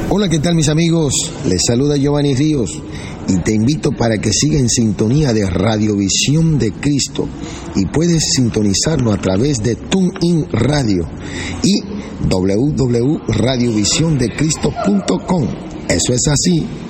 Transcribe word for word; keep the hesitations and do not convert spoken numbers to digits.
Hola, ¿qué tal mis amigos? Les saluda Giovanni Ríos y te invito para que siga en sintonía de Radiovisión de Cristo y puedes sintonizarlo a través de TuneIn Radio y w w w punto radiovision de cristo punto com. Eso es así.